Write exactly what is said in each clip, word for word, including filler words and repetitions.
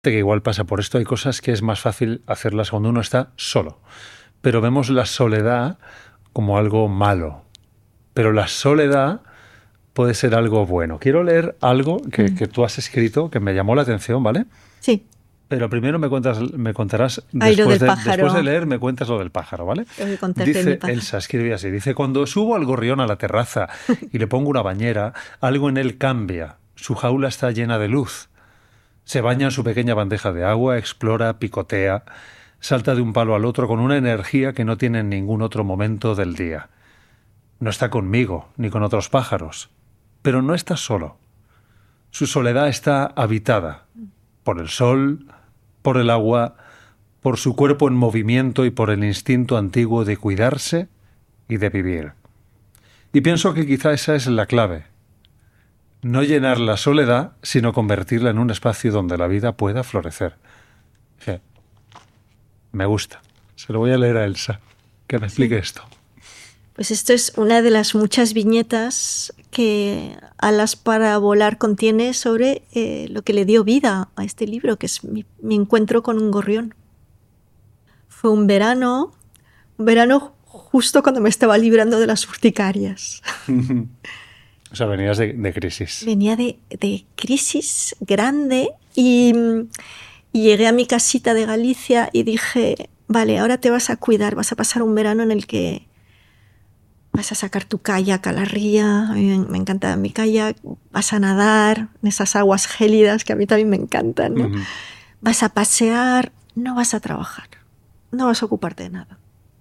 Que igual pasa por esto, hay cosas que es más fácil hacerlas cuando uno está solo. Pero vemos la soledad como algo malo. Pero la soledad puede ser algo bueno. Quiero leer algo que, mm. que tú has escrito que me llamó la atención, ¿vale? Sí. Pero primero me, cuentas, me contarás, Ay, después, de, después de leer, me cuentas lo del pájaro, ¿vale? Dice Elsa, escribe así, dice, cuando subo al gorrión a la terraza y le pongo una bañera, algo en él cambia. Su jaula está llena de luz. Se baña en su pequeña bandeja de agua, explora, picotea, salta de un palo al otro con una energía que no tiene en ningún otro momento del día. No está conmigo, ni con otros pájaros, pero no está solo. Su soledad está habitada por el sol, por el agua, por su cuerpo en movimiento y por el instinto antiguo de cuidarse y de vivir. Y pienso que quizá esa es la clave. No llenar la soledad, sino convertirla en un espacio donde la vida pueda florecer. Sí. Me gusta. Se lo voy a leer a Elsa, que me explique sí. esto. Pues esto es una de las muchas viñetas que Alas para volar contiene sobre eh, lo que le dio vida a este libro, que es mi, mi encuentro con un gorrión. Fue un verano, un verano justo cuando me estaba librando de las urticarias. O sea, venías de, de crisis. Venía de, de crisis grande y, y llegué a mi casita de Galicia y dije, vale, ahora te vas a cuidar, vas a pasar un verano en el que vas a sacar tu kayak a la ría, a mí me encanta mi kayak, vas a nadar en esas aguas gélidas que a mí también me encantan, ¿no? Uh-huh. Vas a pasear, no vas a trabajar, no vas a ocuparte de nada.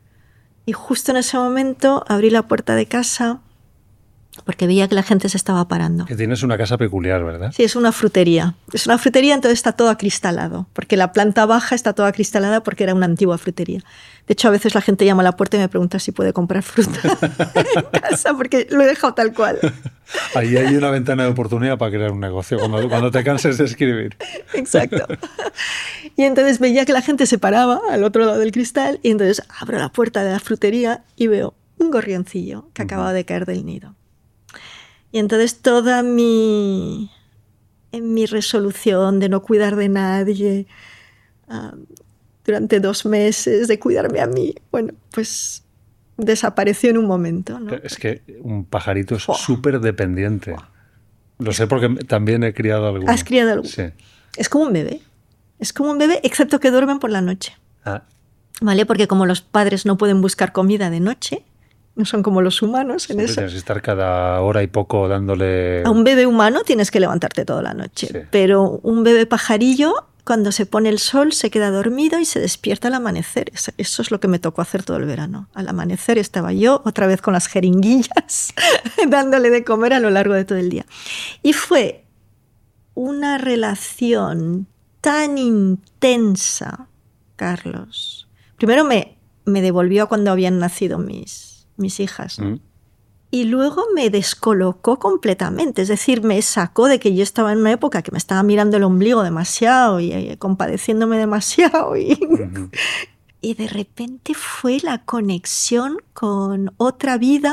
Y justo en ese momento abrí la puerta de casa porque veía que la gente se estaba parando. Que tienes una casa peculiar, ¿verdad? Sí, es una frutería. Es una frutería, entonces está todo acristalado, porque la planta baja está toda acristalada porque era una antigua frutería. De hecho, a veces la gente llama a la puerta y me pregunta si puede comprar fruta en casa, porque lo he dejado tal cual. Ahí hay una ventana de oportunidad para crear un negocio, cuando, cuando te canses de escribir. Exacto. Y entonces veía que la gente se paraba al otro lado del cristal y entonces abro la puerta de la frutería y veo un gorrioncillo que uh-huh. acababa de caer del nido. Y entonces toda mi, mi resolución de no cuidar de nadie uh, durante dos meses, de cuidarme a mí, bueno, pues desapareció en un momento, ¿no? Es que un pajarito es oh. súper dependiente. Oh. Lo sé porque también he criado alguno. ¿Has criado alguno? Sí. Es como un bebé. Es como un bebé, excepto que duermen por la noche. Ah. ¿Vale? Porque como los padres no pueden buscar comida de noche, no son como los humanos en Siempre eso. Tienes que estar cada hora y poco dándole... A un bebé humano tienes que levantarte toda la noche, sí. Pero un bebé pajarillo, cuando se pone el sol, se queda dormido y se despierta al amanecer. Eso es lo que me tocó hacer todo el verano. Al amanecer estaba yo otra vez con las jeringuillas dándole de comer a lo largo de todo el día. Y fue una relación tan intensa, Carlos. Primero me, me devolvió a cuando habían nacido mis... mis hijas, ¿no? Mm. Y luego me descolocó completamente, es decir, me sacó de que yo estaba en una época que me estaba mirando el ombligo demasiado y, y compadeciéndome demasiado y, uh-huh. y de repente fue la conexión con otra vida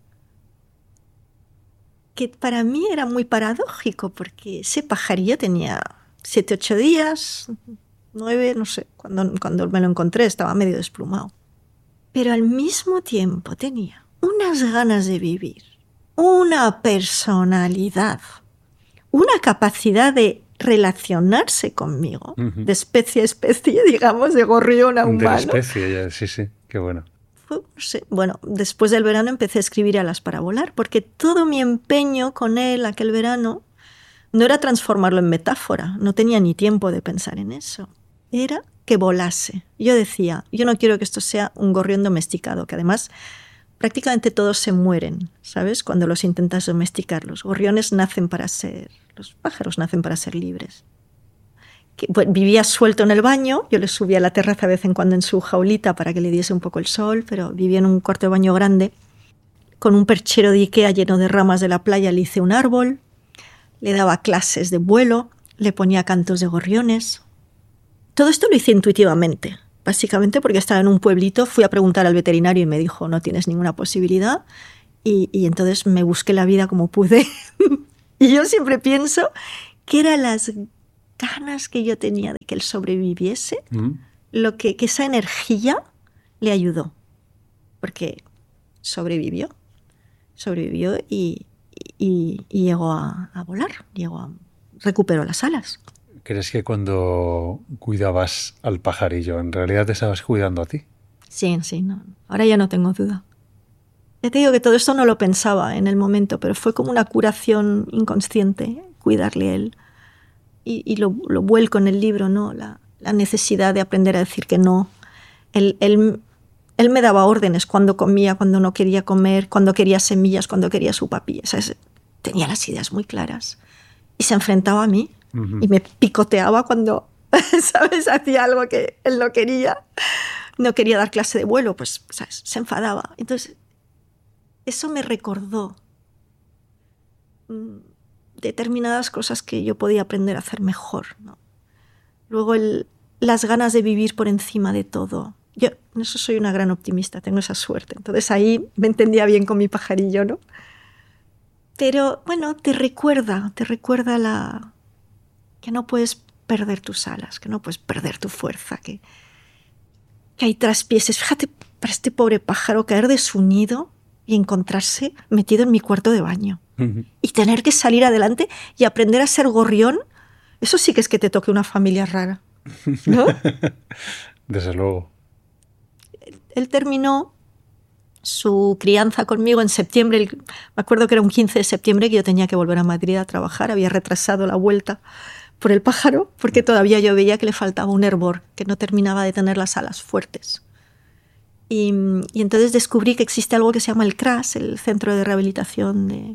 que para mí era muy paradójico porque ese pajarillo tenía siete, ocho días, nueve, no sé, cuando, cuando me lo encontré estaba medio desplumado. Pero al mismo tiempo tenía unas ganas de vivir, una personalidad, una capacidad de relacionarse conmigo, uh-huh. de especie a especie, digamos, de gorrión a humano. De la especie, ya, sí, sí, qué bueno. Fue, no sé, bueno, después del verano empecé a escribir Alas para volar, porque todo mi empeño con él aquel verano no era transformarlo en metáfora, no tenía ni tiempo de pensar en eso, era... que volase. Yo decía, yo no quiero que esto sea un gorrión domesticado, que además prácticamente todos se mueren, ¿sabes? Cuando los intentas domesticar. Los gorriones nacen para ser, los pájaros nacen para ser libres. Que, bueno, vivía suelto en el baño, yo le subía a la terraza de vez en cuando en su jaulita para que le diese un poco el sol, pero vivía en un cuarto de baño grande. Con un perchero de Ikea lleno de ramas de la playa le hice un árbol, le daba clases de vuelo, le ponía cantos de gorriones. Todo esto lo hice intuitivamente, básicamente porque estaba en un pueblito, fui a preguntar al veterinario y me dijo, no tienes ninguna posibilidad, y, y entonces me busqué la vida como pude. Y yo siempre pienso que eran las ganas que yo tenía de que él sobreviviese, mm. lo que, que esa energía le ayudó. Porque sobrevivió, sobrevivió y, y, y llegó a, a volar, llegó a, recuperó las alas. ¿Crees que cuando cuidabas al pajarillo, en realidad te estabas cuidando a ti? Sí, sí, no. Ahora ya no tengo duda. Ya te digo que todo esto no lo pensaba en el momento, pero fue como una curación inconsciente, cuidarle a él. Y, y lo, lo vuelco en el libro, ¿no? La, la necesidad de aprender a decir que no. Él, él, él me daba órdenes cuando comía, cuando no quería comer, cuando quería semillas, cuando quería su papilla. ¿Sabes? Tenía las ideas muy claras. Y se enfrentaba a mí. Uh-huh. Y me picoteaba cuando, ¿sabes? Hacía algo que él no quería. No quería dar clase de vuelo, pues, ¿sabes? Se enfadaba. Entonces, eso me recordó mmm, determinadas cosas que yo podía aprender a hacer mejor, ¿no? Luego, el, las ganas de vivir por encima de todo. Yo en eso soy una gran optimista, tengo esa suerte. Entonces, ahí me entendía bien con mi pajarillo, ¿no? Pero, bueno, te recuerda, te recuerda la... que no puedes perder tus alas, que no puedes perder tu fuerza, que... que hay traspieses. Fíjate, para este pobre pájaro caer de su nido y encontrarse metido en mi cuarto de baño. Uh-huh. Y tener que salir adelante y aprender a ser gorrión, eso sí que es que te toque una familia rara, ¿no? Desde luego. Él, él terminó su crianza conmigo en septiembre. El, me acuerdo que era un quince de septiembre que yo tenía que volver a Madrid a trabajar. Había retrasado la vuelta por el pájaro porque todavía yo veía que le faltaba un hervor, que no terminaba de tener las alas fuertes. Y, y entonces descubrí que existe algo que se llama el C R A S, el Centro de Rehabilitación de...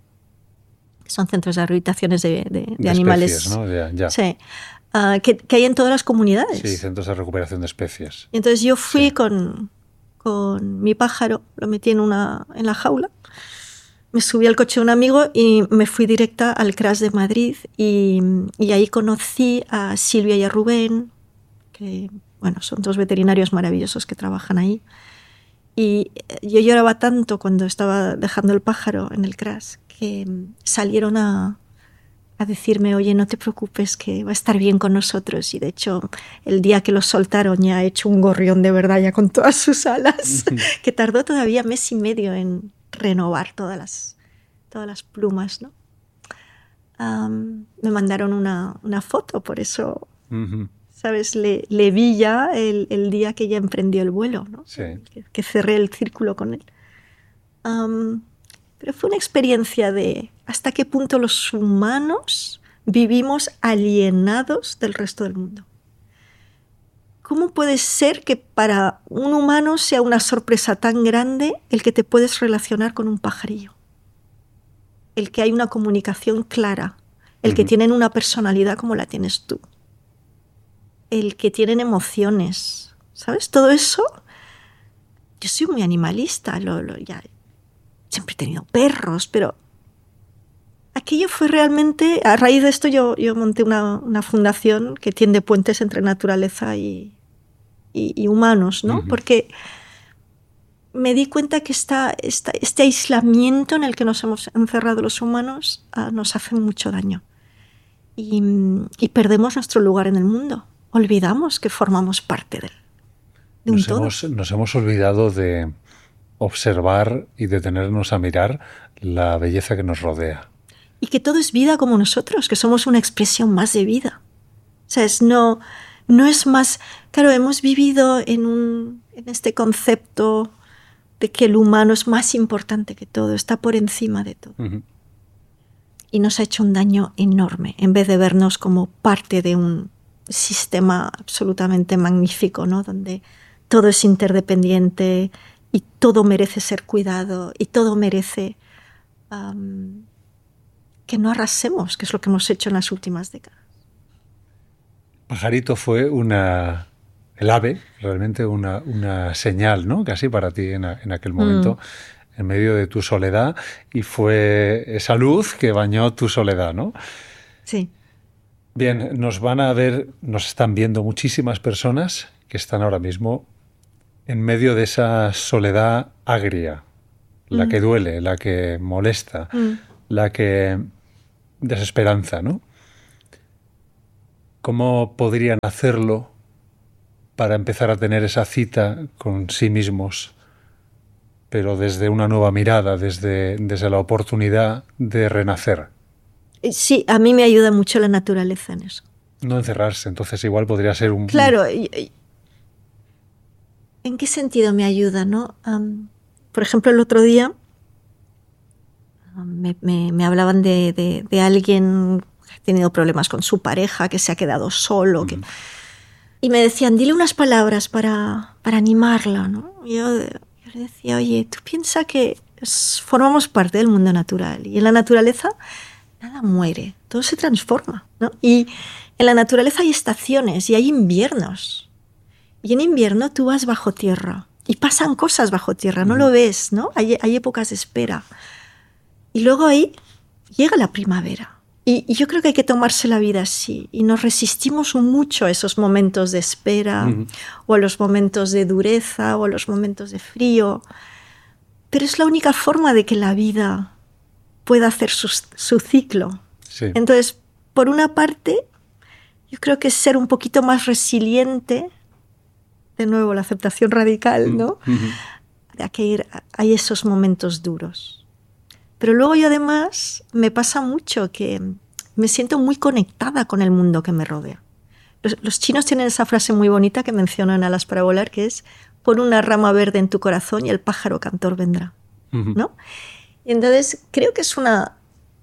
Son centros de rehabilitaciones de, de, de, de animales. Especies, ¿no? Ya, ya. Sí. Uh, que, que hay en todas las comunidades. Sí, centros de recuperación de especies. Y entonces yo fui sí. con, con mi pájaro, lo metí en, una, en la jaula, me subí al coche de un amigo y me fui directa al C R A S de Madrid y, y ahí conocí a Silvia y a Rubén, que... Bueno, son dos veterinarios maravillosos que trabajan ahí. Y yo lloraba tanto cuando estaba dejando el pájaro en el C R A S que salieron a, a decirme, oye, no te preocupes, que va a estar bien con nosotros. Y de hecho, el día que lo soltaron ya ha hecho un gorrión de verdad, ya con todas sus alas, que tardó todavía mes y medio en renovar todas las, todas las plumas, ¿no? Um, me mandaron una, una foto, por eso... Uh-huh. ¿Sabes? Le, le vi ya el, el día que ella emprendió el vuelo, ¿no? Sí. Que, que cerré el círculo con él. Um, pero fue una experiencia de hasta qué punto los humanos vivimos alienados del resto del mundo. ¿Cómo puede ser que para un humano sea una sorpresa tan grande el que te puedes relacionar con un pajarillo? El que hay una comunicación clara, el uh-huh. que tienen una personalidad como la tienes tú. El que tienen emociones, ¿sabes? Todo eso, yo soy muy animalista, lo, lo, ya, siempre he tenido perros, pero aquello fue realmente, a raíz de esto yo, yo monté una, una fundación que tiende puentes entre naturaleza y, y, y humanos, ¿no? Uh-huh. Porque me di cuenta que esta, esta, este aislamiento en el que nos hemos encerrado los humanos uh, nos hace mucho daño y, y perdemos nuestro lugar en el mundo. Olvidamos que formamos parte de, de un nos todo. Hemos, nos hemos olvidado de observar y detenernos a mirar la belleza que nos rodea. Y que todo es vida como nosotros, que somos una expresión más de vida. O sea, es no, no es más... Claro, hemos vivido en, un, en este concepto de que el humano es más importante que todo, está por encima de todo. Uh-huh. Y nos ha hecho un daño enorme, en vez de vernos como parte de un sistema absolutamente magnífico, ¿no? Donde todo es interdependiente y todo merece ser cuidado y todo merece um, que no arrasemos, que es lo que hemos hecho en las últimas décadas. Pajarito fue una, el ave, realmente una, una señal, ¿no? Casi para ti en, a, en aquel momento, mm. en medio de tu soledad, y fue esa luz que bañó tu soledad, ¿no? Sí. Bien, nos van a ver, nos están viendo muchísimas personas que están ahora mismo en medio de esa soledad agria, la mm. que duele, la que molesta, mm. la que desesperanza, ¿no? ¿Cómo podrían hacerlo para empezar a tener esa cita con sí mismos, pero desde una nueva mirada, desde, desde la oportunidad de renacer? Sí, a mí me ayuda mucho la naturaleza en eso. No encerrarse, entonces igual podría ser un... Claro. ¿En qué sentido me ayuda, no? Um, por ejemplo, el otro día um, me, me, me hablaban de, de, de alguien que ha tenido problemas con su pareja, que se ha quedado solo, uh-huh. que... y me decían, dile unas palabras para, para animarla, ¿no? Y yo, yo le decía, oye, tú piensas que es, formamos parte del mundo natural y en la naturaleza nada muere, todo se transforma, ¿no? Y en la naturaleza hay estaciones y hay inviernos. Y en invierno tú vas bajo tierra y pasan cosas bajo tierra, no uh-huh. lo ves, ¿no? Hay, hay épocas de espera. Y luego ahí llega la primavera. Y, y yo creo que hay que tomarse la vida así. Y nos resistimos mucho a esos momentos de espera, uh-huh. o a los momentos de dureza, o a los momentos de frío. Pero es la única forma de que la vida pueda hacer su, su ciclo. Sí. Entonces, por una parte, yo creo que es ser un poquito más resiliente. De nuevo, la aceptación radical, ¿no? Uh-huh. De que ir, hay esos momentos duros. Pero luego yo además me pasa mucho que me siento muy conectada con el mundo que me rodea. Los, los chinos tienen esa frase muy bonita que mencionan Alas para volar, que es pon una rama verde en tu corazón y el pájaro cantor vendrá, uh-huh. ¿no? Y entonces creo que es una...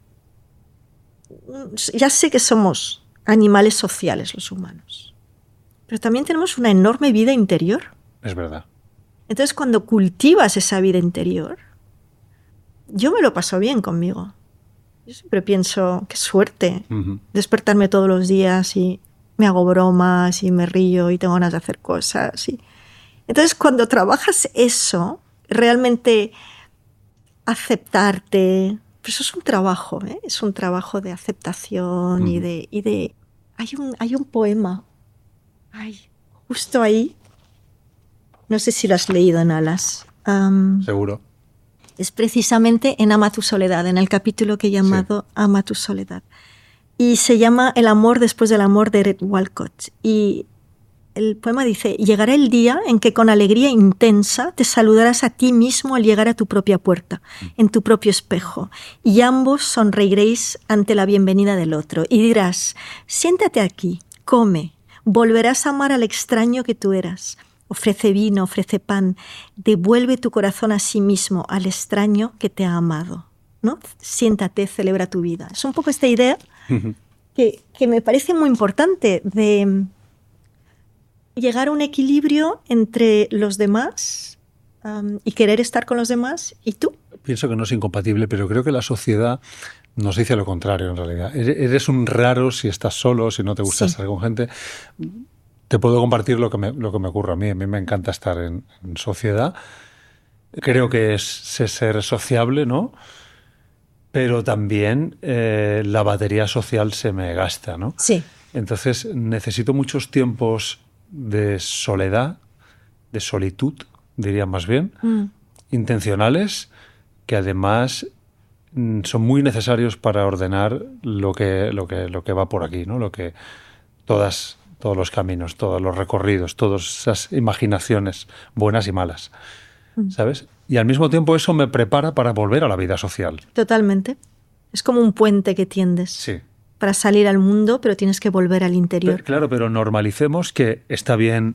Ya sé que somos animales sociales los humanos, pero también tenemos una enorme vida interior. Es verdad. Entonces, cuando cultivas esa vida interior, yo me lo paso bien conmigo. Yo siempre pienso, qué suerte, uh-huh. despertarme todos los días y me hago bromas y me río y tengo ganas de hacer cosas. Y... Entonces, cuando trabajas eso, realmente aceptarte, pues eso es un trabajo, ¿eh? Es un trabajo de aceptación uh-huh. y de... Y de hay, un, hay un poema. Ay, justo ahí, no sé si lo has leído en Alas. Um, Seguro. Es precisamente en Ama tu soledad, en el capítulo que he llamado sí. Ama tu soledad. Y se llama El amor después del amor de Red Walcott. Y el poema dice, llegará el día en que con alegría intensa te saludarás a ti mismo al llegar a tu propia puerta, en tu propio espejo, y ambos sonreiréis ante la bienvenida del otro. Y dirás, siéntate aquí, come, volverás a amar al extraño que tú eras. Ofrece vino, ofrece pan. Devuelve tu corazón a sí mismo, al extraño que te ha amado, ¿no? Siéntate, celebra tu vida. Es un poco esta idea uh-huh. que, que me parece muy importante de llegar a un equilibrio entre los demás um, y querer estar con los demás y tú. Pienso que no es incompatible, pero creo que la sociedad nos dice lo contrario en realidad. Eres un raro si estás solo, si no te gusta sí. estar con gente. Te puedo compartir lo que me, lo que me ocurre a mí. A mí me encanta estar en, en sociedad. Creo que es, es ser sociable, ¿no? Pero también eh, la batería social se me gasta, ¿no? Sí. Entonces necesito muchos tiempos de soledad, de solitud, diría más bien, mm. intencionales, que además son muy necesarios para ordenar lo que, lo que, lo que va por aquí, ¿no? Lo que todas, todos los caminos, todos los recorridos, todas esas imaginaciones buenas y malas, mm. ¿sabes? Y al mismo tiempo eso me prepara para volver a la vida social. Totalmente. Es como un puente que tiendes. Sí. Para salir al mundo, pero tienes que volver al interior. Pero, claro, pero normalicemos que está bien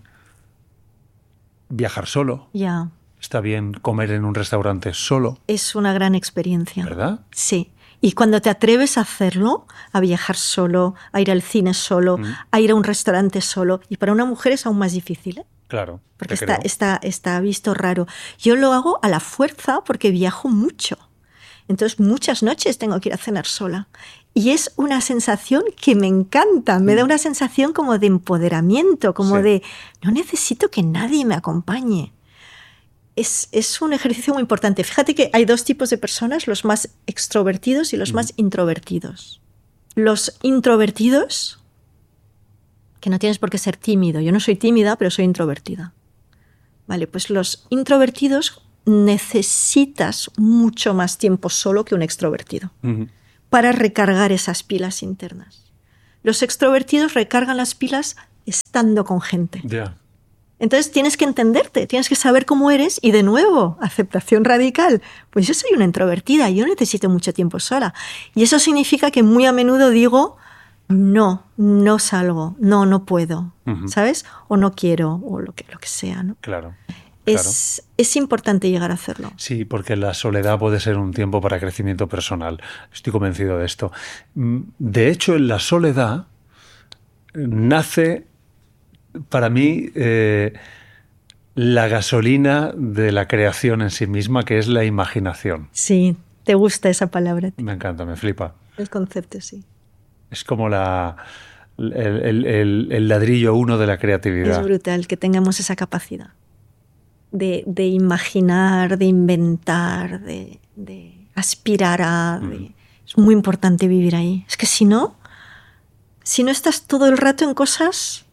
viajar solo. Ya. Está bien comer en un restaurante solo. Es una gran experiencia. ¿Verdad? Sí. Y cuando te atreves a hacerlo, a viajar solo, a ir al cine solo, mm. a ir a un restaurante solo, y para una mujer es aún más difícil, ¿eh? Claro. Porque está, está, está visto raro. Yo lo hago a la fuerza porque viajo mucho. Entonces muchas noches tengo que ir a cenar sola. Y es una sensación que me encanta. Me da una sensación como de empoderamiento, como sí. de no necesito que nadie me acompañe. Es, es un ejercicio muy importante. Fíjate que hay dos tipos de personas, los más extrovertidos y los mm. más introvertidos. Los introvertidos, que no tienes por qué ser tímido. Yo no soy tímida, pero soy introvertida. Vale, pues los introvertidos necesitas mucho más tiempo solo que un extrovertido mm-hmm. para recargar esas pilas internas. Los extrovertidos recargan las pilas estando con gente. Ya. Yeah. Entonces tienes que entenderte, tienes que saber cómo eres y de nuevo, aceptación radical. Pues yo soy una introvertida, yo necesito mucho tiempo sola. Y eso significa que muy a menudo digo, no, no salgo, no, no puedo, uh-huh. ¿sabes? O no quiero, o lo que, lo que sea, ¿no? Claro. Es, claro. es importante llegar a hacerlo. Sí, porque la soledad puede ser un tiempo para crecimiento personal. Estoy convencido de esto. De hecho, en la soledad nace... Para mí, eh, la gasolina de la creación en sí misma, que es la imaginación. Sí, te gusta esa palabra. Me encanta, me flipa. El concepto, sí. Es como la, el, el, el, el ladrillo uno de la creatividad. Es brutal que tengamos esa capacidad de, de imaginar, de inventar, de, de aspirar a... De... Mm. Es muy importante vivir ahí. Es que si no, si no estás todo el rato en cosas...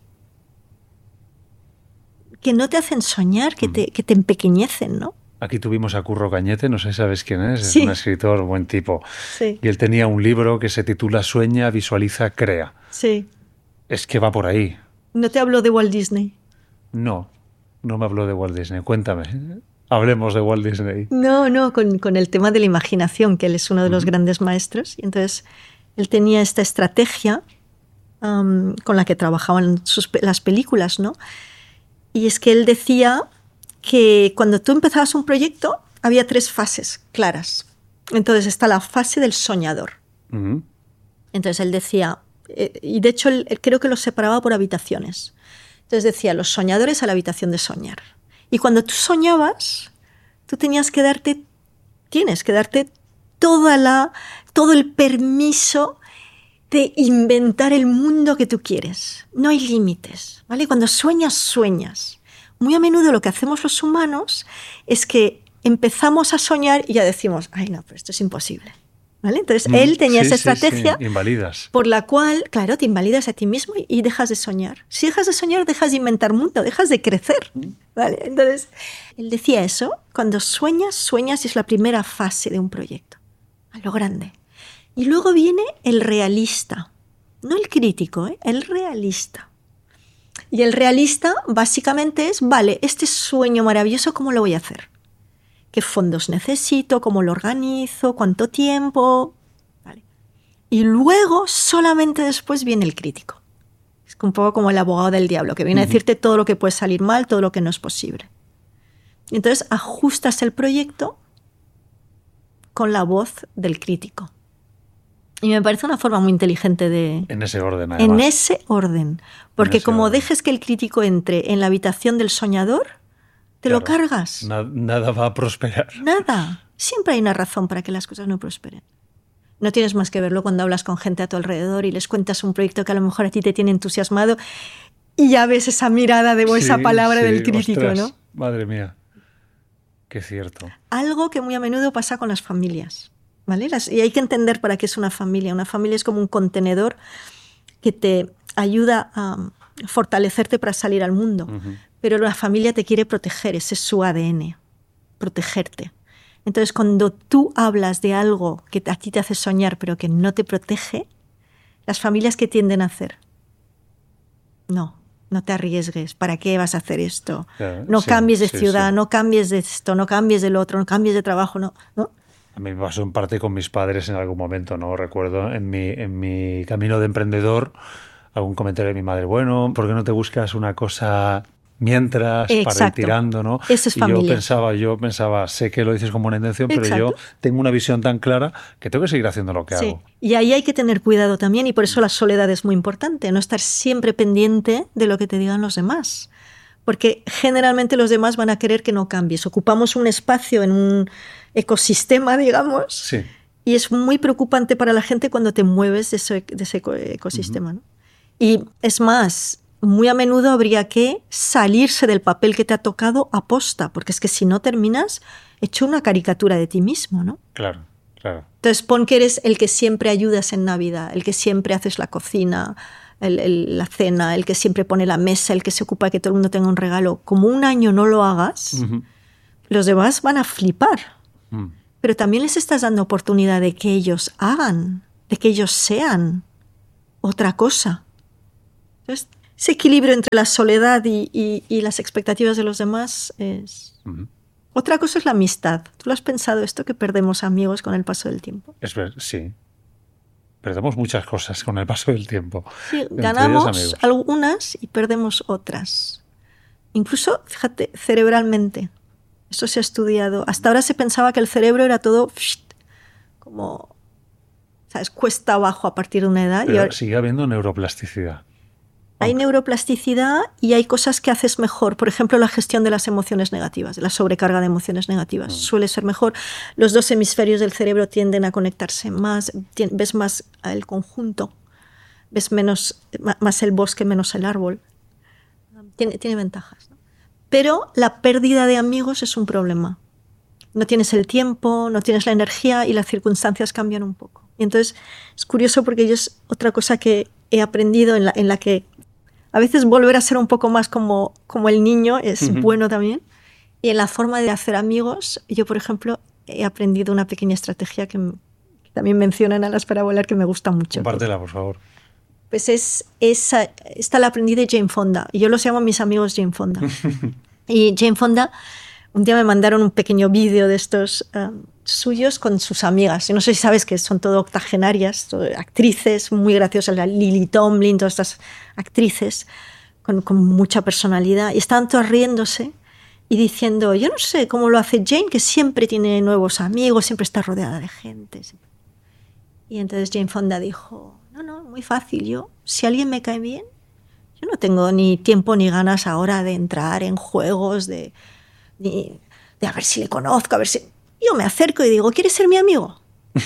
que no te hacen soñar, que te, que te empequeñecen, ¿no? Aquí tuvimos a Curro Cañete, no sé si sabes quién es, sí. es un escritor, buen tipo. Sí. Y él tenía un libro que se titula Sueña, visualiza, crea. Sí. Es que va por ahí. ¿No te habló de Walt Disney? No, no me habló de Walt Disney. Cuéntame, hablemos de Walt Disney. No, no, con, con el tema de la imaginación, que él es uno de los mm. grandes maestros. Y entonces él tenía esta estrategia um, con la que trabajaban sus, las películas, ¿no? Y es que él decía que cuando tú empezabas un proyecto había tres fases claras. Entonces está la fase del soñador. Uh-huh. Entonces él decía, eh, y de hecho él, él creo que los separaba por habitaciones. Entonces decía, los soñadores a la habitación de soñar. Y cuando tú soñabas, tú tenías que darte, tienes que darte toda la, todo el permiso de inventar el mundo que tú quieres. No hay límites, ¿vale? Cuando sueñas, sueñas. Muy a menudo lo que hacemos los humanos es que empezamos a soñar y ya decimos, ay no, pero esto es imposible, ¿vale? Entonces mm, él tenía sí, esa sí, estrategia sí, invalidas. Por la cual, claro, te invalidas a ti mismo y, y dejas de soñar. Si dejas de soñar, dejas de inventar mundo, dejas de crecer, ¿vale? Entonces, él decía eso, cuando sueñas, sueñas y es la primera fase de un proyecto, a lo grande. Y luego viene el realista, no el crítico, ¿eh? El realista. Y el realista básicamente es, vale, este sueño maravilloso, ¿cómo lo voy a hacer? ¿Qué fondos necesito? ¿Cómo lo organizo? ¿Cuánto tiempo? Vale. Y luego, solamente después viene el crítico. Es un poco como el abogado del diablo, que viene uh-huh. a decirte todo lo que puede salir mal, todo lo que no es posible. Y entonces ajustas el proyecto con la voz del crítico. Y me parece una forma muy inteligente de... En ese orden, además. En ese orden. Porque ese como orden. Dejes que el crítico entre en la habitación del soñador, te claro, lo cargas. Na- nada va a prosperar. Nada. Siempre hay una razón para que las cosas no prosperen. No tienes más que verlo cuando hablas con gente a tu alrededor y les cuentas un proyecto que a lo mejor a ti te tiene entusiasmado y ya ves esa mirada de o sí, esa palabra sí, del crítico, ostras, ¿no? Madre mía. Qué cierto. Algo que muy a menudo pasa con las familias. ¿Vale? Las, y hay que entender para qué es una familia. Una familia es como un contenedor que te ayuda a fortalecerte para salir al mundo. Uh-huh. Pero la familia te quiere proteger, ese es su A D N, protegerte. Entonces, cuando tú hablas de algo que a ti te hace soñar pero que no te protege, las familias, ¿qué tienden a hacer? No, no te arriesgues. ¿Para qué vas a hacer esto? Yeah, no sí, cambies de sí, ciudad, sí. no cambies de esto, no cambies del otro, no cambies de trabajo, no... ¿no? A mí me pasó en parte con mis padres en algún momento, ¿no? Recuerdo en mi, en mi camino de emprendedor algún comentario de mi madre, bueno, ¿por qué no te buscas una cosa mientras Exacto. para ir tirando, ¿no? Eso es y familia. yo pensaba, yo pensaba, sé que lo dices con buena intención, Exacto. pero yo tengo una visión tan clara que tengo que seguir haciendo lo que sí. hago. Y ahí hay que tener cuidado también y por eso la soledad es muy importante, no estar siempre pendiente de lo que te digan los demás. Porque generalmente los demás van a querer que no cambies. Ocupamos un espacio en un ecosistema, digamos, sí. y es muy preocupante para la gente cuando te mueves de ese, de ese ecosistema. Uh-huh. ¿no? Y es más, muy a menudo habría que salirse del papel que te ha tocado a posta, porque es que si no terminas hecho una caricatura de ti mismo, ¿no? Claro, claro. Entonces pon que eres el que siempre ayudas en Navidad, el que siempre haces la cocina, El, el, la cena, el que siempre pone la mesa, el que se ocupa de que todo el mundo tenga un regalo. Como un año no lo hagas, uh-huh. los demás van a flipar. Uh-huh. Pero también les estás dando oportunidad de que ellos hagan, de que ellos sean. otra cosa. Entonces, ese equilibrio entre la soledad y, y, y las expectativas de los demás es... Uh-huh. Otra cosa es la amistad. ¿Tú lo has pensado esto, que perdemos amigos con el paso del tiempo? Es ver, sí. Perdemos muchas cosas con el paso del tiempo. Sí, ganamos algunas y perdemos otras. Incluso, fíjate, cerebralmente. Eso se ha estudiado. Hasta ahora se pensaba que el cerebro era todo como, ¿sabes?, cuesta abajo a partir de una edad. Pero y ahora... sigue habiendo neuroplasticidad. Hay neuroplasticidad y hay cosas que haces mejor. Por ejemplo, la gestión de las emociones negativas, la sobrecarga de emociones negativas. Mm. Suele ser mejor. Los dos hemisferios del cerebro tienden a conectarse más. Ves más el conjunto. Ves menos, más el bosque, menos el árbol. Tiene, tiene ventajas, ¿no? Pero la pérdida de amigos es un problema. No tienes el tiempo, no tienes la energía y las circunstancias cambian un poco. Y entonces es curioso porque yo es otra cosa que he aprendido en la, en la que a veces volver a ser un poco más como, como el niño es uh-huh. bueno también. Y en la forma de hacer amigos, yo, por ejemplo, he aprendido una pequeña estrategia que, que también mencionan a las para volar que me gusta mucho. Compártela, por favor. Pues es, esa, esta la aprendí de Jane Fonda. Y yo los llamo mis amigos Jane Fonda. Y Jane Fonda, un día me mandaron un pequeño vídeo de estos um, suyos con sus amigas. Y no sé si sabes que son todo octogenarias, todo actrices muy graciosas, la Lily Tomlin, todas estas actrices con, con mucha personalidad. Y estaban todas riéndose y diciendo, yo no sé cómo lo hace Jane, que siempre tiene nuevos amigos, siempre está rodeada de gente. Y entonces Jane Fonda dijo... No, no, muy fácil. Yo, si alguien me cae bien, yo no tengo ni tiempo ni ganas ahora de entrar en juegos, de, de, de a ver si le conozco, a ver si... Yo me acerco y digo, ¿quieres ser mi amigo?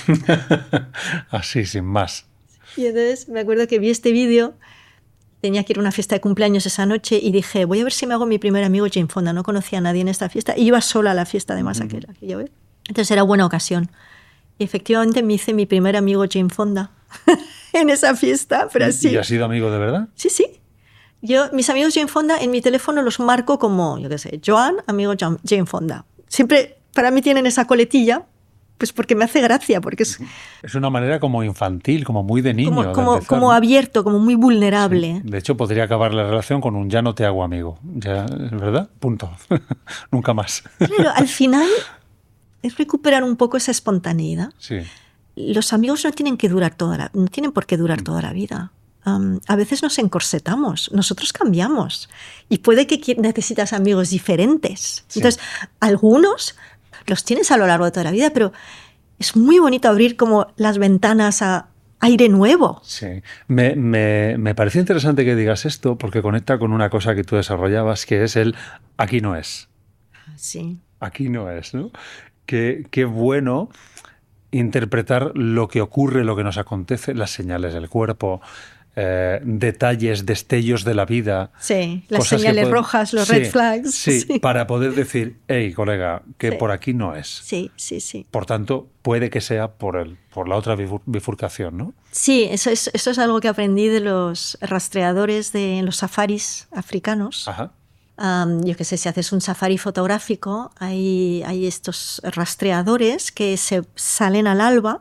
Así, sin más. Y entonces me acuerdo que vi este vídeo, tenía que ir a una fiesta de cumpleaños esa noche y dije, voy a ver si me hago mi primer amigo Jane Fonda. No conocía a nadie en esta fiesta y iba sola a la fiesta, además, uh-huh. aquella que yo veo. Entonces era buena ocasión. Y efectivamente me hice mi primer amigo Jane Fonda. En esa fiesta, pero así. ¿Y has sido amigo de verdad? Sí, sí. Yo, mis amigos Jane Fonda, en mi teléfono los marco como, yo qué sé, Joan, amigo Jane Fonda. Siempre para mí tienen esa coletilla, pues porque me hace gracia, porque es... Es una manera como infantil, como muy de niño. Como, de como, empezar, como ¿no? abierto, como muy vulnerable. Sí. De hecho, podría acabar la relación con un ya no te hago amigo. Ya, ¿verdad? Punto. Nunca más. Claro, al final es recuperar un poco esa espontaneidad. Sí. Los amigos no tienen que durar toda la, no tienen por qué durar toda la vida. Um, a veces nos encorsetamos, nosotros cambiamos y puede que necesitas amigos diferentes. Sí. Entonces, algunos los tienes a lo largo de toda la vida, pero es muy bonito abrir como las ventanas a aire nuevo. Sí, me, me, me pareció interesante que digas esto porque conecta con una cosa que tú desarrollabas, que es el aquí no es. Sí. Aquí no es, ¿no? Qué, qué bueno interpretar lo que ocurre, lo que nos acontece, las señales del cuerpo, eh, detalles, destellos de la vida. Sí, las señales pueden... rojas, los sí, red flags. Sí, sí, para poder decir, hey, colega, que sí. por aquí no es. Sí, sí, sí. Por tanto, puede que sea por, el, por la otra bifurcación, ¿no? Sí, eso es, eso es algo que aprendí de los rastreadores de los safaris africanos. Ajá. Um, yo qué sé, si haces un safari fotográfico, hay, hay estos rastreadores que se salen al alba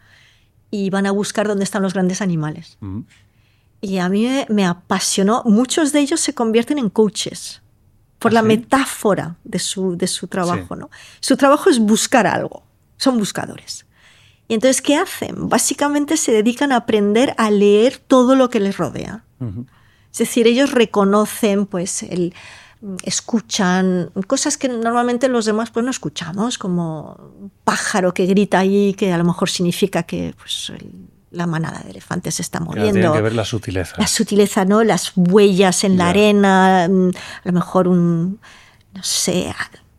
y van a buscar dónde están los grandes animales. Mm. Y a mí me, me apasionó. Muchos de ellos se convierten en coaches por ¿Ah, la sí? metáfora de su, de su trabajo, sí. ¿no? Su trabajo es buscar algo. Son buscadores. Y entonces, ¿qué hacen? Básicamente se dedican a aprender a leer todo lo que les rodea. Uh-huh. Es decir, ellos reconocen, pues, el... escuchan cosas que normalmente los demás pues no escuchamos, como un pájaro que grita ahí, que a lo mejor significa que pues, el, la manada de elefantes se está moviendo. Tienen que ver la sutileza. La sutileza, ¿no? Las huellas en yeah. la arena, a lo mejor un, no sé,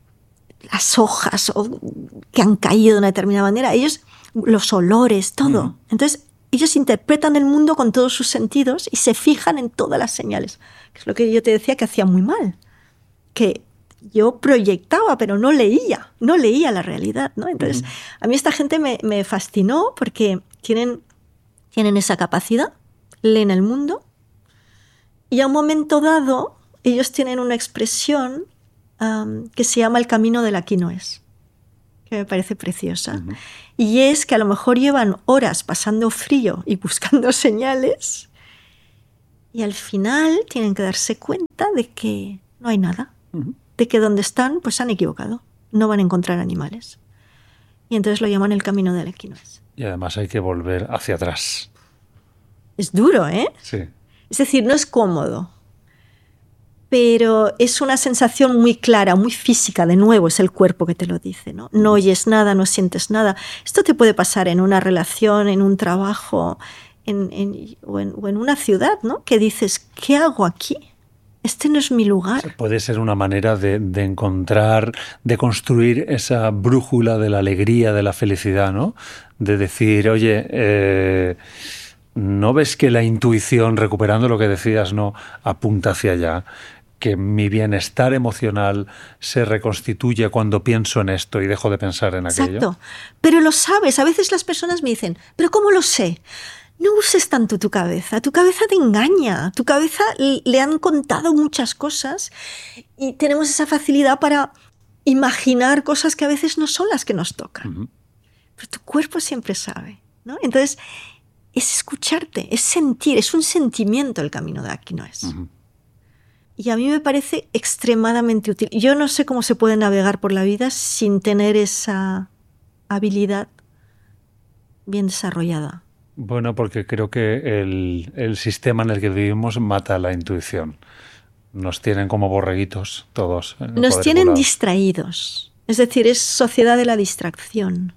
las hojas que han caído de una determinada manera. Ellos, los olores, todo. Mm. Entonces, ellos interpretan el mundo con todos sus sentidos y se fijan en todas las señales, que es lo que yo te decía que hacía muy mal. Que yo proyectaba, pero no leía, no leía la realidad, ¿no? Entonces, uh-huh. a mí esta gente me, me fascinó porque tienen, tienen esa capacidad, leen el mundo y a un momento dado ellos tienen una expresión um, que se llama el camino del aquí no es. que me parece preciosa. Uh-huh. Y es que a lo mejor llevan horas pasando frío y buscando señales y al final tienen que darse cuenta de que no hay nada, uh-huh. de que donde están pues se han equivocado, no van a encontrar animales. Y entonces lo llaman el camino del equinoccio. Y además hay que volver hacia atrás. Es duro, ¿eh? Sí. Es decir, no es cómodo, pero es una sensación muy clara, muy física. De nuevo, es el cuerpo que te lo dice, ¿no? No oyes nada, no sientes nada. Esto te puede pasar en una relación, en un trabajo, en, en, o, en, o en una ciudad, ¿no? Que dices, ¿qué hago aquí? Este no es mi lugar. Puede ser una manera de, de encontrar, de construir esa brújula de la alegría, de la felicidad, ¿no? De decir, oye, eh, ¿no ves que la intuición, recuperando lo que decías, no apunta hacia allá? Que mi bienestar emocional se reconstituye cuando pienso en esto y dejo de pensar en aquello. Exacto. Pero lo sabes. A veces las personas me dicen, ¿pero cómo lo sé? No uses tanto tu cabeza, tu cabeza te engaña, tu cabeza le han contado muchas cosas y tenemos esa facilidad para imaginar cosas que a veces no son las que nos tocan. Uh-huh. Pero tu cuerpo siempre sabe, ¿no? Entonces, es escucharte, es sentir, es un sentimiento el camino de equinoccio. Uh-huh. Y a mí me parece extremadamente útil. Yo no sé cómo se puede navegar por la vida sin tener esa habilidad bien desarrollada. Bueno, porque creo que el, el sistema en el que vivimos mata la intuición. Nos tienen como borreguitos todos. Nos tienen distraídos. Es decir, es sociedad de la distracción.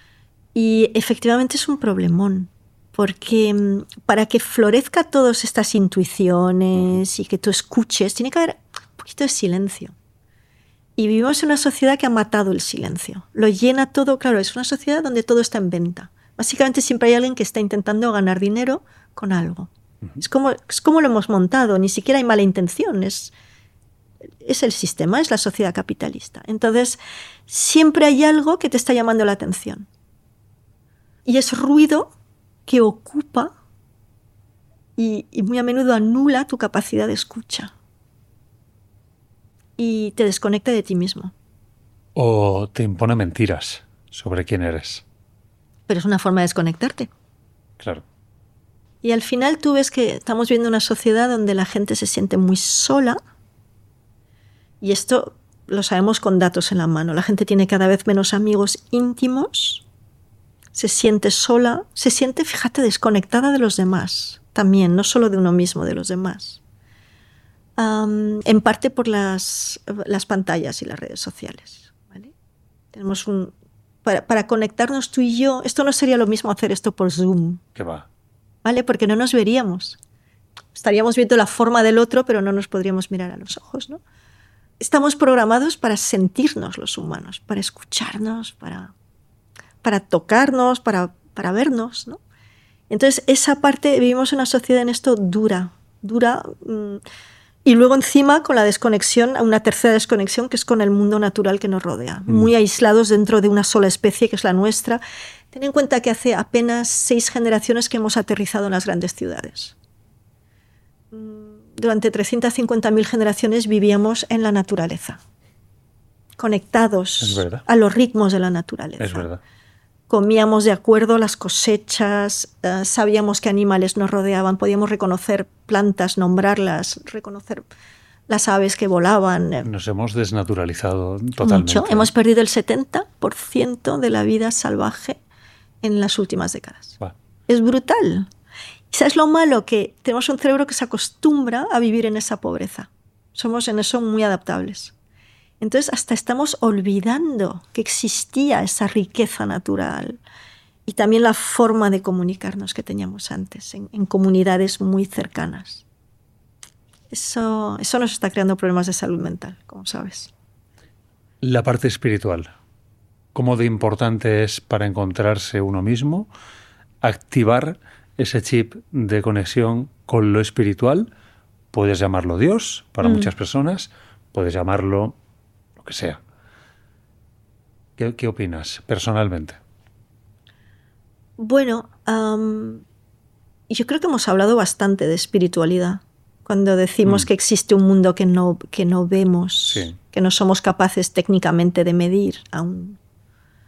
Y efectivamente es un problemón. Porque para que florezca todas estas intuiciones y que tú escuches, tiene que haber un poquito de silencio. Y vivimos en una sociedad que ha matado el silencio. Lo llena todo, claro, es una sociedad donde todo está en venta. Básicamente siempre hay alguien que está intentando ganar dinero con algo. Uh-huh. Es como, es como lo hemos montado, ni siquiera hay mala intención, es, es el sistema, es la sociedad capitalista. Entonces, siempre hay algo que te está llamando la atención. Y es ruido que ocupa y, y muy a menudo anula tu capacidad de escucha. Y te desconecta de ti mismo. O te impone mentiras sobre quién eres. Pero es una forma de desconectarte. Claro. Y al final tú ves que estamos viendo una sociedad donde la gente se siente muy sola. Y esto lo sabemos con datos en la mano. La gente tiene cada vez menos amigos íntimos. Se siente sola. Se siente, fíjate, desconectada de los demás. También, no solo de uno mismo, de los demás. Um, en parte por las, las pantallas y las redes sociales. ¿Vale? Tenemos un... Para, para conectarnos tú y yo, esto no sería lo mismo hacer esto por Zoom. ¿Qué va? ¿Vale? Porque no nos veríamos. Estaríamos viendo la forma del otro, pero no nos podríamos mirar a los ojos, ¿no? Estamos programados para sentirnos los humanos, para escucharnos, para, para tocarnos, para, para vernos, ¿no? Entonces, esa parte, vivimos en una sociedad en esto dura, dura... Mmm, y luego encima con la desconexión, una tercera desconexión que es con el mundo natural que nos rodea. Mm. Muy aislados dentro de una sola especie que es la nuestra. Ten en cuenta que hace apenas seis generaciones que hemos aterrizado en las grandes ciudades. Durante trescientas cincuenta mil generaciones vivíamos en la naturaleza. Conectados a los ritmos de la naturaleza. Es verdad. Comíamos de acuerdo a las cosechas, uh, sabíamos qué animales nos rodeaban, podíamos reconocer plantas, nombrarlas, reconocer las aves que volaban. Nos hemos desnaturalizado totalmente. Mucho. Hemos perdido el setenta por ciento de la vida salvaje en las últimas décadas. Va. Es brutal. ¿Y sabes lo malo? Que tenemos un cerebro que se acostumbra a vivir en esa pobreza. Somos en eso muy adaptables. Entonces hasta estamos olvidando que existía esa riqueza natural y también la forma de comunicarnos que teníamos antes en, en comunidades muy cercanas. Eso, eso nos está creando problemas de salud mental, como sabes. La parte espiritual. ¿Cómo de importante es para encontrarse uno mismo activar ese chip de conexión con lo espiritual? Puedes llamarlo Dios para mm. muchas personas, puedes llamarlo que sea. ¿Qué, qué opinas personalmente? Bueno, um, yo creo que hemos hablado bastante de espiritualidad cuando decimos mm. que existe un mundo que no, que no vemos, sí. que no somos capaces técnicamente de medir aún.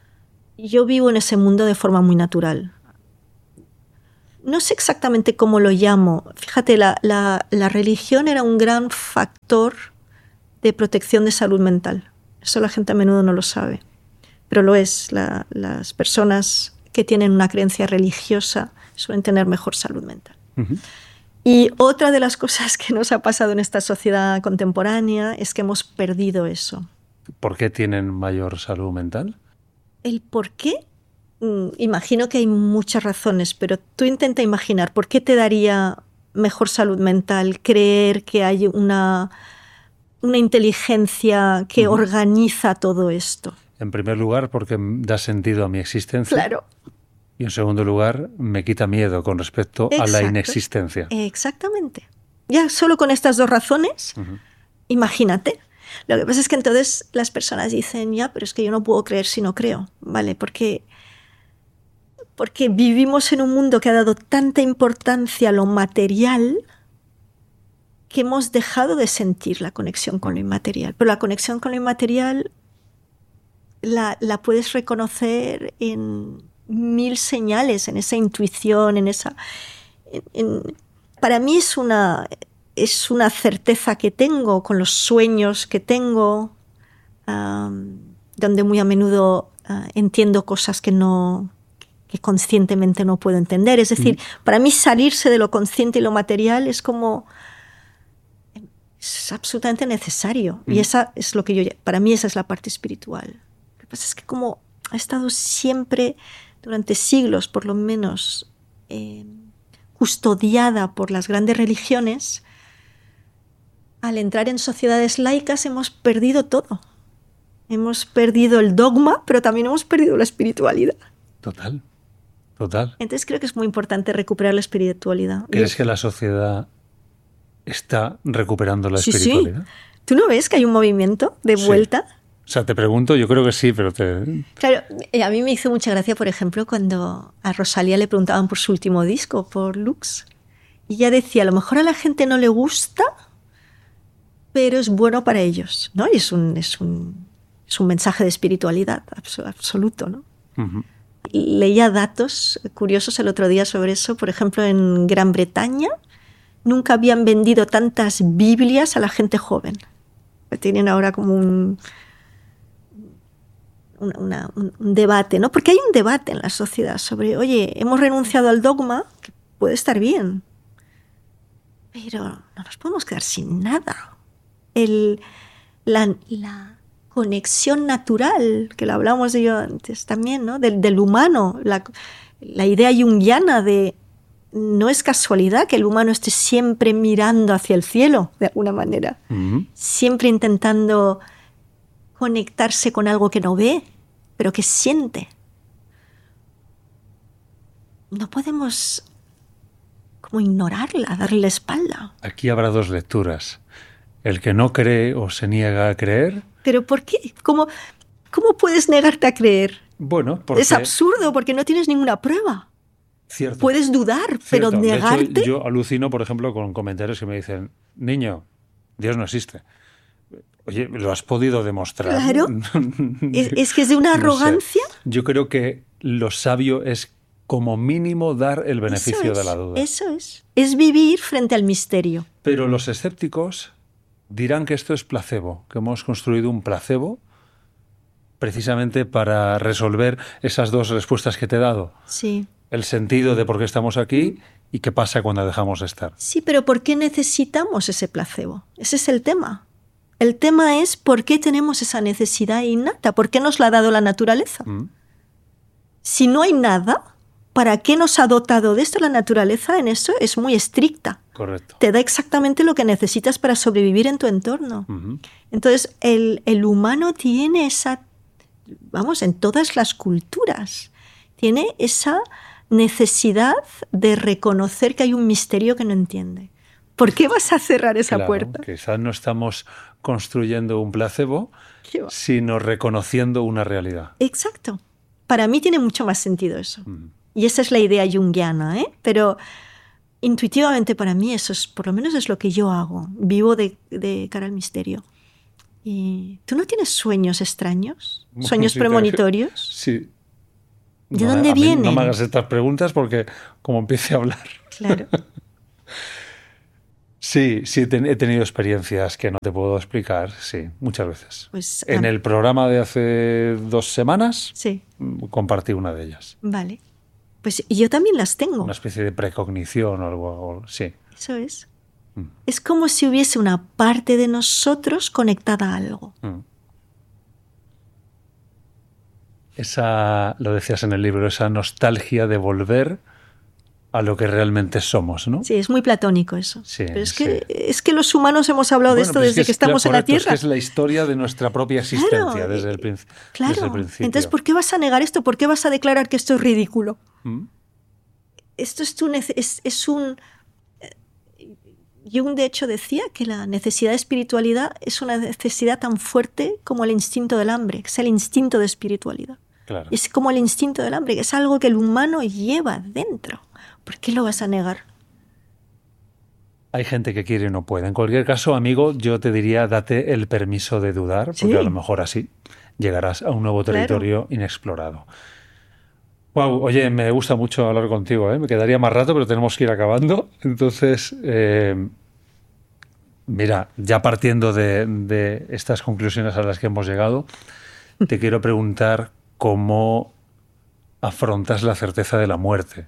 yo vivo en ese mundo de forma muy natural. No sé exactamente cómo lo llamo. Fíjate, la, la, la religión era un gran factor de protección de salud mental. Eso la gente a menudo no lo sabe, pero lo es. La, las personas que tienen una creencia religiosa suelen tener mejor salud mental. Uh-huh. Y otra de las cosas que nos ha pasado en esta sociedad contemporánea es que hemos perdido eso. ¿Por qué tienen mayor salud mental? ¿El por qué? Mm, imagino que hay muchas razones, pero tú intenta imaginar por qué te daría mejor salud mental creer que hay una, una inteligencia que uh-huh. organiza todo esto. En primer lugar, porque da sentido a mi existencia. Claro. Y en segundo lugar, me quita miedo con respecto Exacto. a la inexistencia. Exactamente. Ya solo con estas dos razones, uh-huh. imagínate. Lo que pasa es que entonces las personas dicen, ya, pero es que yo no puedo creer si no creo, ¿vale? Porque, porque vivimos en un mundo que ha dado tanta importancia a lo material que hemos dejado de sentir la conexión con lo inmaterial. Pero la conexión con lo inmaterial la, la puedes reconocer en mil señales, en esa intuición, en esa... En, en, para mí es una... es una certeza que tengo con los sueños que tengo, um, donde muy a menudo uh, entiendo cosas que, no, que conscientemente no puedo entender. Es decir, mm. para mí salirse de lo consciente y lo material es como... es absolutamente necesario. Mm. Y esa es lo que yo... para mí esa es la parte espiritual. Lo que pasa es que como ha estado siempre, durante siglos por lo menos, eh, custodiada por las grandes religiones, al entrar en sociedades laicas hemos perdido todo. Hemos perdido el dogma, pero también hemos perdido la espiritualidad. Total, total. Entonces creo que es muy importante recuperar la espiritualidad. ¿Crees que la sociedad está recuperando la sí, espiritualidad? Sí. ¿Tú no ves que hay un movimiento de vuelta? Sí. O sea, te pregunto, yo creo que sí, pero te... Claro, a mí me hizo mucha gracia, por ejemplo, cuando a Rosalía le preguntaban por su último disco, por Lux, y ella decía, a lo mejor a la gente no le gusta, pero es bueno para ellos, ¿no? Y es un, es un, es un mensaje de espiritualidad absoluto, ¿no? Uh-huh. Leía datos curiosos el otro día sobre eso. Por ejemplo, en Gran Bretaña nunca habían vendido tantas Biblias a la gente joven. Tienen ahora como un, una, una, un debate, ¿no? Porque hay un debate en la sociedad sobre, oye, hemos renunciado al dogma, que puede estar bien, pero no nos podemos quedar sin nada. El, la, la conexión natural, que lo hablamos de yo antes también, ¿no? Del, del humano, la, la idea junguiana de no es casualidad que el humano esté siempre mirando hacia el cielo, de alguna manera, uh-huh. siempre intentando conectarse con algo que no ve, pero que siente. No podemos como ignorarla, darle la espalda. Aquí habrá dos lecturas. El que no cree o se niega a creer. ¿Pero por qué? ¿Cómo, cómo puedes negarte a creer? Bueno, porque... Es absurdo, porque no tienes ninguna prueba. Cierto. Puedes dudar, Cierto. pero negarte... De hecho, yo alucino, por ejemplo, con comentarios que me dicen, niño, Dios no existe. Oye, ¿lo has podido demostrar? Claro. ¿Es, es que es de una arrogancia? No sé. Yo creo que lo sabio es como mínimo dar el beneficio es, de la duda. Eso es. Es vivir frente al misterio. Pero los escépticos dirán que esto es placebo, que hemos construido un placebo precisamente para resolver esas dos respuestas que te he dado. Sí. El sentido de por qué estamos aquí y qué pasa cuando dejamos de estar. Sí, pero ¿por qué necesitamos ese placebo? Ese es el tema. El tema es por qué tenemos esa necesidad innata, por qué nos la ha dado la naturaleza. Mm. Si no hay nada, ¿para qué nos ha dotado de esto? La naturaleza en eso es muy estricta. Correcto. Te da exactamente lo que necesitas para sobrevivir en tu entorno. Uh-huh. Entonces, el, el humano tiene esa, vamos, en todas las culturas, tiene esa necesidad de reconocer que hay un misterio que no entiende. ¿Por qué vas a cerrar esa claro, puerta? Quizás no estamos construyendo un placebo, sino reconociendo una realidad. Exacto. Para mí tiene mucho más sentido eso. Uh-huh. Y esa es la idea junguiana, ¿eh? Pero intuitivamente para mí eso es, por lo menos es lo que yo hago. Vivo de, de cara al misterio. ¿Y tú no tienes sueños extraños? ¿Sueños sí, premonitorios? Sí, ¿De no, dónde vienen? No me hagas estas preguntas porque como empiece a hablar... Claro. Sí, sí, he tenido experiencias que no te puedo explicar, sí, muchas veces. Pues, en ah, el programa de hace dos semanas sí. compartí una de ellas. Vale. Pues yo también las tengo. Una especie de precognición o algo, sí. Eso es. Mm. Es como si hubiese una parte de nosotros conectada a algo. Mm. Esa, lo decías en el libro, esa nostalgia de volver a lo que realmente somos, ¿no? Sí, es muy platónico eso. Sí, Pero es sí. que, es que los humanos hemos hablado Bueno, de esto pues desde es que, es, estamos claro, en la correcto, Tierra. Es que es la historia de nuestra propia existencia Claro, desde, el, princi claro. desde el principio. Entonces, ¿por qué vas a negar esto? ¿Por qué vas a declarar que esto es ridículo? ¿Mm? Esto es, tu es, es un... Jung, de hecho, decía que la necesidad de espiritualidad es una necesidad tan fuerte como el instinto del hambre, que es el instinto de espiritualidad. Claro. Es como el instinto del hambre, que es algo que el humano lleva dentro. ¿Por qué lo vas a negar? Hay gente que quiere y no puede. En cualquier caso, amigo, yo te diría, date el permiso de dudar, porque sí. a lo mejor así llegarás a un nuevo territorio claro. inexplorado. Wow, oye, me gusta mucho hablar contigo, ¿eh? Me quedaría más rato, pero tenemos que ir acabando. Entonces, eh, mira, ya partiendo de, de estas conclusiones a las que hemos llegado, te quiero preguntar cómo afrontas la certeza de la muerte.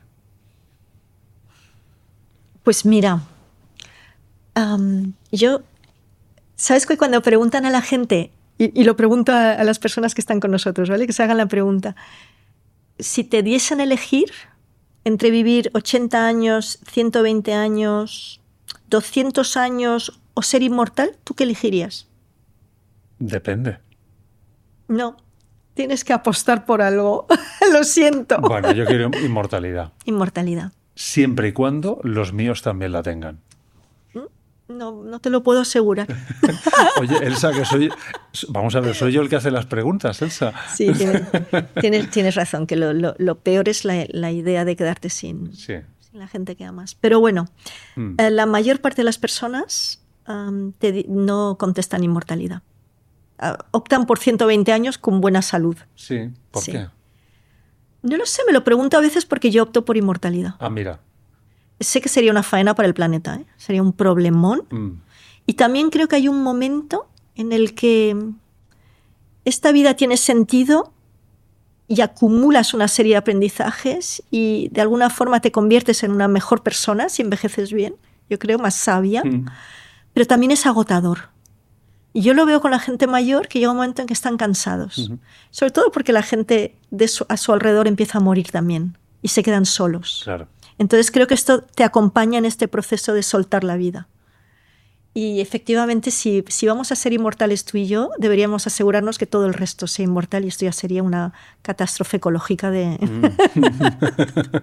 Pues mira, um, yo, ¿sabes que cuando preguntan a la gente, y, y lo pregunto a, a las personas que están con nosotros, ¿vale? Que se hagan la pregunta, si te diesen elegir entre vivir ochenta años, ciento veinte años, doscientos años o ser inmortal, ¿tú qué elegirías? Depende. No, tienes que apostar por algo. Lo siento. Bueno, yo quiero inmortalidad. Inmortalidad. Siempre y cuando los míos también la tengan. No, no te lo puedo asegurar. Oye, Elsa, que soy... Vamos a ver, soy yo el que hace las preguntas, Elsa. Sí, tienes, tienes, tienes razón, que lo, lo, lo peor es la, la idea de quedarte sin, sí. sin la gente que amas. Pero bueno, mm. eh, la mayor parte de las personas um, te, no contestan inmortalidad. Uh, optan por ciento veinte años con buena salud. Sí, ¿por sí. qué? No lo sé, me lo pregunto a veces porque yo opto por inmortalidad. Ah, mira. Sé que sería una faena para el planeta, ¿eh? Sería un problemón. Mm. Y también creo que hay un momento en el que esta vida tiene sentido y acumulas una serie de aprendizajes y de alguna forma te conviertes en una mejor persona si envejeces bien, yo creo, más sabia, Mm. pero también es agotador. Y yo lo veo con la gente mayor, que llega un momento en que están cansados. Uh-huh. Sobre todo porque la gente de su, a su alrededor empieza a morir también y se quedan solos. Claro. Entonces creo que esto te acompaña en este proceso de soltar la vida. Y efectivamente, si, si vamos a ser inmortales tú y yo, deberíamos asegurarnos que todo el resto sea inmortal y esto ya sería una catástrofe ecológica de... Mm.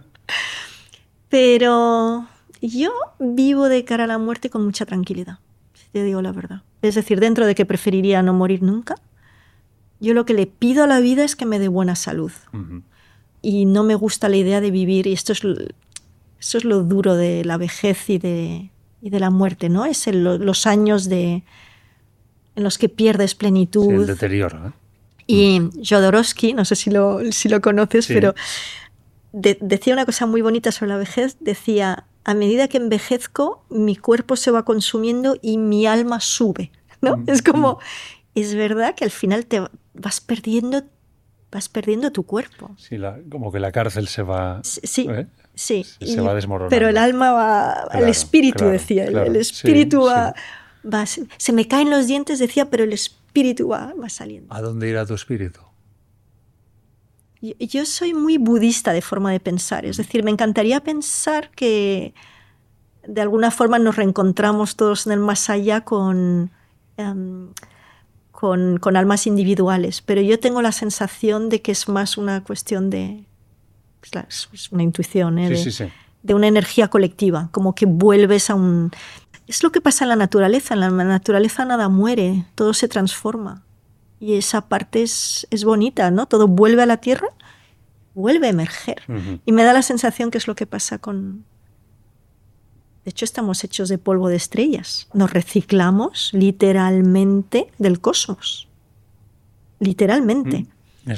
Pero yo vivo de cara a la muerte con mucha tranquilidad, si te digo la verdad. Es decir, dentro de que preferiría no morir nunca, yo lo que le pido a la vida es que me dé buena salud. Uh-huh. Y no me gusta la idea de vivir, y esto es... Eso es lo duro de la vejez y de, y de la muerte, ¿no? Es el, los años de, en los que pierdes plenitud. Sí, el deterioro, ¿eh? Y mm. Jodorowsky, no sé si lo, si lo conoces, sí. pero de, decía una cosa muy bonita sobre la vejez. Decía, a medida que envejezco, mi cuerpo se va consumiendo y mi alma sube, ¿no? Mm. Es como, es verdad que al final te vas perdiendo, vas perdiendo tu cuerpo. Sí, la, como que la cárcel se va... Sí. ¿eh? Sí, se, se va desmoronando. Pero el alma va, claro, el espíritu claro, decía, claro, el espíritu sí, va, sí. va, se, se me caen los dientes, decía, pero el espíritu va, va saliendo. ¿A dónde irá tu espíritu? Yo, yo soy muy budista de forma de pensar, es decir, me encantaría pensar que de alguna forma nos reencontramos todos en el más allá con, um, con, con almas individuales, pero yo tengo la sensación de que es más una cuestión de... Es una intuición, ¿eh? sí, de, sí, sí. de una energía colectiva, como que vuelves a un... Es lo que pasa en la naturaleza, en la naturaleza nada muere, todo se transforma. Y esa parte es, es bonita, ¿no? Todo vuelve a la tierra, vuelve a emerger. Uh-huh. Y me da la sensación que es lo que pasa con... De hecho, estamos hechos de polvo de estrellas. Nos reciclamos literalmente del cosmos. Literalmente. Mm, es verdad.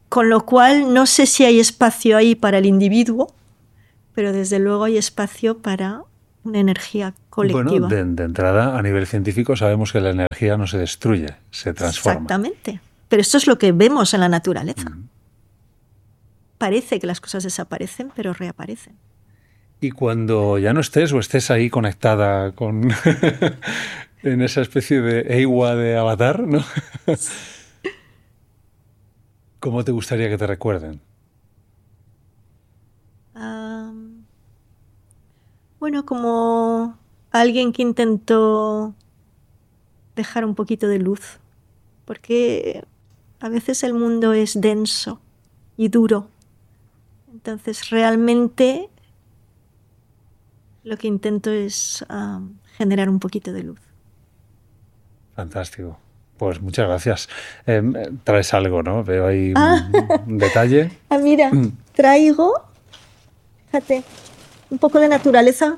Con lo cual, no sé si hay espacio ahí para el individuo, pero desde luego hay espacio para una energía colectiva. Bueno, de, de entrada, a nivel científico, sabemos que la energía no se destruye, se transforma. Exactamente. Pero esto es lo que vemos en la naturaleza. Mm. Parece que las cosas desaparecen, pero reaparecen. Y cuando ya no estés o estés ahí conectada con en esa especie de Eywa de Avatar, ¿no? ¿Cómo te gustaría que te recuerden? Um, bueno, como alguien que intentó dejar un poquito de luz, porque a veces el mundo es denso y duro. Entonces, realmente lo que intento es um, generar un poquito de luz. Fantástico. Pues muchas gracias. Eh, traes algo, ¿no? Veo ahí ah. un, un detalle. Ah, mira, traigo, fíjate, un poco de naturaleza.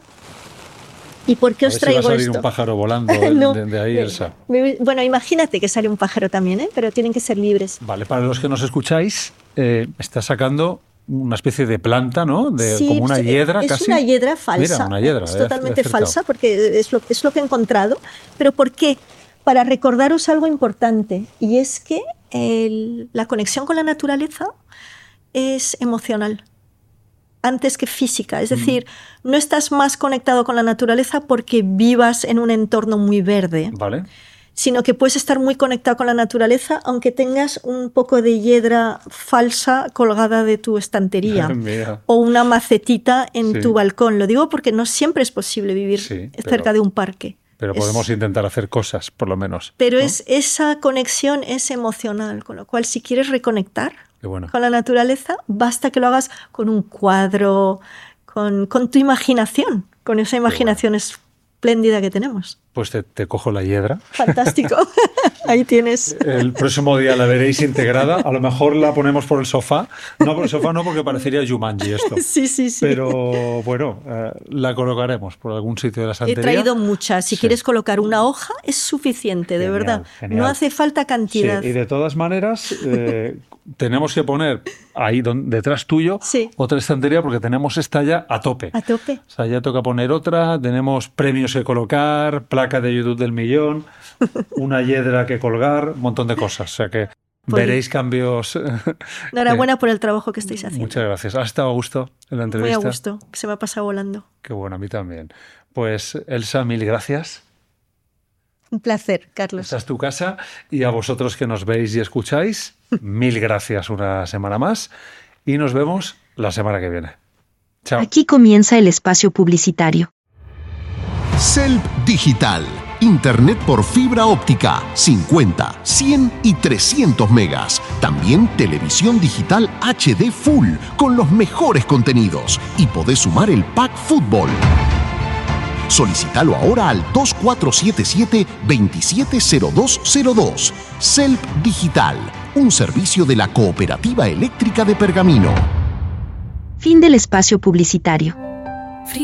¿Y por qué os traigo esto? Va a salir esto? Un pájaro volando no, de, de ahí, Elsa. Bueno, imagínate que sale un pájaro también, ¿eh? Pero tienen que ser libres. Vale, para los que nos escucháis, eh, está sacando una especie de planta, ¿no? De, sí, como una hiedra es casi. Es una hiedra falsa. Mira, una hiedra. Es totalmente falsa porque es lo, es lo que he encontrado. ¿Pero por qué? Para recordaros algo importante, y es que el, la conexión con la naturaleza es emocional antes que física. Es decir, mm. no estás más conectado con la naturaleza porque vivas en un entorno muy verde. Vale. Sino que puedes estar muy conectado con la naturaleza aunque tengas un poco de hiedra falsa colgada de tu estantería o una macetita en sí. tu balcón. Lo digo porque no siempre es posible vivir sí, cerca pero, de un parque. Pero podemos es, intentar hacer cosas, por lo menos. Pero ¿no? es, esa conexión es emocional, con lo cual si quieres reconectar Qué bueno. con la naturaleza, basta que lo hagas con un cuadro, con, con tu imaginación, con esa imaginación espléndida que tenemos. Pues te, te cojo la hiedra. Fantástico. Ahí tienes. El próximo día la veréis integrada. A lo mejor la ponemos por el sofá. No por el sofá, no, porque parecería Jumanji esto. Sí, sí, sí. Pero bueno, eh, la colocaremos por algún sitio de la santería. He traído muchas. Si sí. quieres colocar una hoja, es suficiente, genial, de verdad. Genial. No hace falta cantidad. Sí, y de todas maneras, eh, tenemos que poner ahí donde, detrás tuyo sí. otra estantería porque tenemos esta ya a tope. A tope. O sea, ya toca poner otra. Tenemos premios que colocar, placa de YouTube del millón, una hiedra que colgar, un montón de cosas. O sea que pues veréis cambios. Enhorabuena por el trabajo que estáis haciendo. Muchas gracias. ¿Has estado a gusto en la entrevista? Muy a gusto, que se me ha pasado volando. Qué bueno, a mí también. Pues Elsa, mil gracias. Un placer, Carlos. Esta es tu casa y a vosotros que nos veis y escucháis, mil gracias una semana más y nos vemos la semana que viene. Chao. Aquí comienza el espacio publicitario. Celp Digital. Internet por fibra óptica, cincuenta, cien y trescientos megas. También televisión digital H D Full con los mejores contenidos. Y podés sumar el pack fútbol. Solicítalo ahora al dos cuatro siete siete, dos siete cero dos cero dos. Celp Digital, un servicio de la Cooperativa Eléctrica de Pergamino. Fin del espacio publicitario.